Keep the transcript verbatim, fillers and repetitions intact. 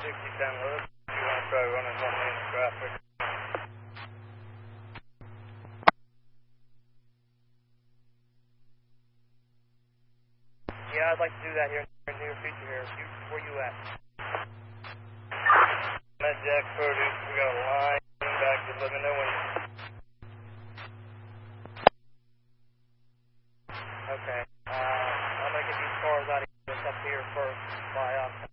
sixty Saint Louis. You want to try running one lane of traffic? Yeah, I'd like to do that here in the near future here. You, where you at? I'm at Jack Produce. We got a line back. Just let me know when. Okay. Uh, I'm going to get these cars out of here, up here first. Fly out.